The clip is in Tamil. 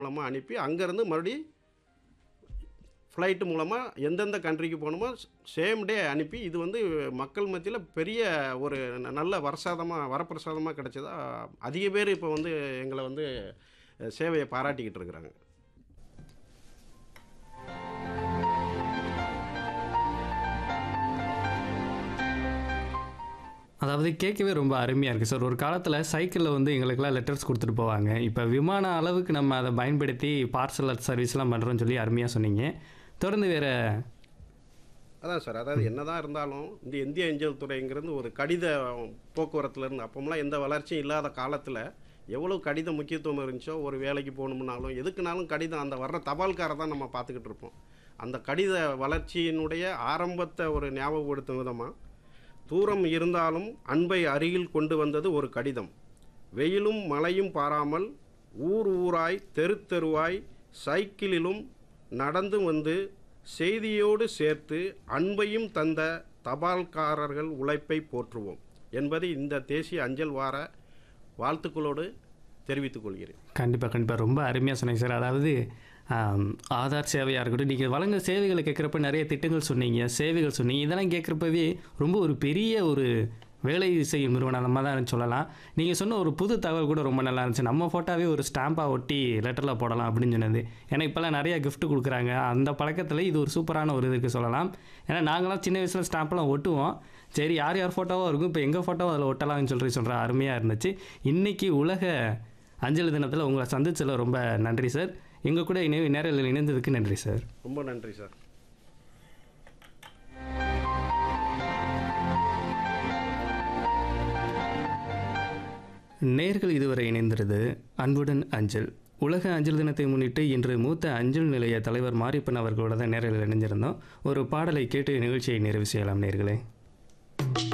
மூலமாக அனுப்பி அங்கேருந்து மறுபடி ஃப்ளைட்டு மூலமாக எந்தெந்த கண்ட்ரிக்கு போகணுமோ சேம் டே அனுப்பி இது வந்து மக்கள் மத்தியில் பெரிய ஒரு நல்ல வரப்பிரசாதமாக கிடைச்சதா அதிக பேர் இப்போ வந்து எங்களை வந்து சேவையை பாராட்டிக்கிட்டு இருக்கிறாங்க. அதாவது கேட்கவே ரொம்ப அருமையாக இருக்குது சார். ஒரு காலத்தில் சைக்கிளில் வந்து எங்களுக்கெல்லாம் லெட்டர்ஸ் கொடுத்துட்டு போவாங்க. இப்போ விமான அளவுக்கு நம்ம அதை பயன்படுத்தி பார்சல் சர்வீஸ்லாம் பண்ணுறோன்னு சொல்லி அருமையாக சொன்னீங்க. தொடர்ந்து வேறு அதான் சார், அதாவது என்னதான் இருந்தாலும் இந்த இந்திய அஞ்சல் துறைங்கிறது ஒரு கடித போக்குவரத்துலேருந்து அப்போம்லாம் எந்த வளர்ச்சியும் இல்லாத காலத்தில் எவ்வளோ கடித முக்கியத்துவம் இருந்துச்சோ, ஒரு வேலைக்கு போகணும்னாலும் எதுக்குனாலும் கடிதம் அந்த வர்ற தபால்காரை தான் நம்ம பார்த்துக்கிட்டு இருப்போம். அந்த கடித வளர்ச்சியினுடைய ஆரம்பத்தை ஒரு ஞாபகப்படுத்தும் விதமாக தூரம் இருந்தாலும் அன்பை அருகில் கொண்டு வந்தது ஒரு கடிதம். வெயிலும் மழையும் பாராமல் ஊர் ஊராய் தெரு தெருவாய் சைக்கிளிலும் நடந்து வந்து செய்தியோடு சேர்த்து அன்பையும் தந்த தபால்காரர்கள் உழைப்பை போற்றுவோம் என்பதை இந்த தேசிய அஞ்சல் வார வாழ்த்துக்களோடு தெரிவித்துக் கொள்கிறேன். கண்டிப்பாக ரொம்ப அருமையாக சொன்னீங்க சார். அதாவது ஆதார் சேவையாக இருக்கட்டும், நீங்கள் வழங்க சேவைகளை கேட்குறப்ப நிறைய திட்டங்கள் சொன்னீங்க, சேவைகள் சொன்னீங்க. இதெல்லாம் கேட்குறப்பவே ரொம்ப ஒரு பெரிய ஒரு வேலை செய்யும் நிறுவனம் நம்ம தான் சொல்லலாம். நீங்கள் சொன்ன ஒரு புது தகவல் கூட ரொம்ப நல்லா இருந்துச்சு. நம்ம ஃபோட்டோவே ஒரு ஸ்டாம்பாக ஒட்டி லெட்டரில் போடலாம் அப்படின்னு சொன்னது. ஏன்னா இப்போல்லாம் நிறையா கிஃப்ட் கொடுக்குறாங்க. அந்த பழக்கத்தில் இது ஒரு சூப்பரான ஒரு இதுக்கு சொல்லலாம். ஏன்னா நாங்களாம் சின்ன வயசில் ஸ்டாம்ப்லாம் ஒட்டுவோம். சரி, யார் யார் ஃபோட்டோவோ இருக்கும், இப்போ எங்கள் ஃபோட்டோவோ அதில் ஒட்டலாம்னு சொல்கிற அருமையாக இருந்துச்சு. இன்றைக்கி உலக அஞ்சல் தினத்தில் உங்களை சந்திச்சதில் ரொம்ப நன்றி சார். எங்கள் கூட நேரில் இணைந்ததுக்கு நன்றி சார். ரொம்ப நன்றி சார். நேர்கள் இதுவரை இணைந்திருது அன்புடன் அஞ்சல். உலக அஞ்சல் தினத்தை முன்னிட்டு இன்று மூத்த அஞ்சல் நிலைய தலைவர் மாரியப்பன் அவர்களோட தான் நேரில் இணைஞ்சிருந்தோம். ஒரு பாடலை கேட்டு நிகழ்ச்சியை நிறைவு செய்யலாம் நேர்களே.